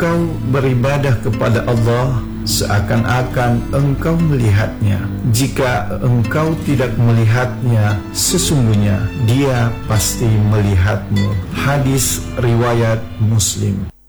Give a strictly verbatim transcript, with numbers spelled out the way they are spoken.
Kau beribadah kepada Allah seakan-akan engkau melihatnya. Jika engkau tidak melihatnya, sesungguhnya Dia pasti melihatmu. Hadis riwayat Muslim.